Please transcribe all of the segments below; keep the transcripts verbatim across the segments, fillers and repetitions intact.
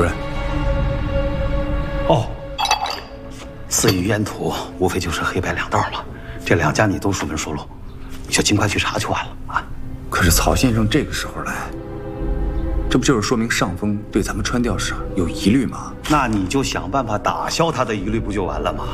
主任。 哦，四亿烟土无非就是黑白两道嘛，这两家你都熟门熟路，你就尽快去查就完了啊。 可是曹先生这个时候来，这不就是说明上峰对咱们川调市有疑虑吗？ 那你就想办法打消他的疑虑，不就完了吗？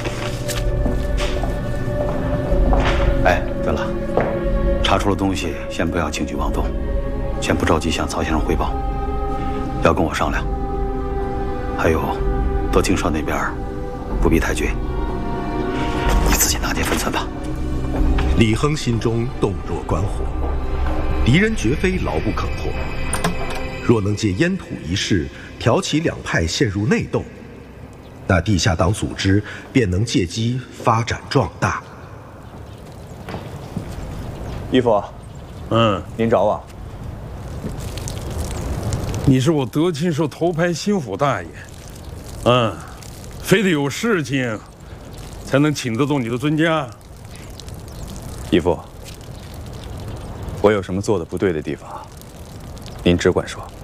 哎，对了，查出了东西，先不要轻举妄动，先不着急向曹先生汇报，要跟我商量。还有，多听说那边不必太绝，你自己拿捏分寸吧。 李亨心中洞若观火，敌人绝非牢不可破。若能借烟土一事挑起两派陷入内斗，那地下党组织便能借机发展壮大。 义父， 嗯， 您找我？ 你是我德钦社头牌心腹大爷，嗯，非得有事情才能请得动你的尊驾。 义父，我有什么做的不对的地方，您只管说。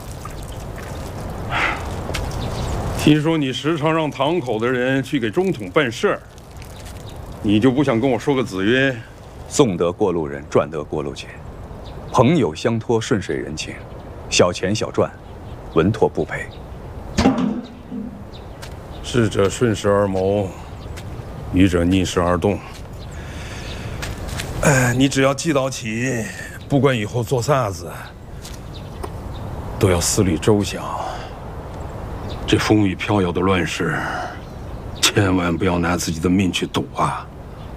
听说你时常让堂口的人去给中统办事儿，你就不想跟我说个子曰？ 送得过路人，赚得过路钱，朋友相托，顺水人情，小钱小赚，稳妥不赔。 智者顺势而谋，愚者逆势而动。哎，你只要记到起，不管以后做啥子，都要思虑周详。这风雨飘摇的乱世，千万不要拿自己的命去赌啊！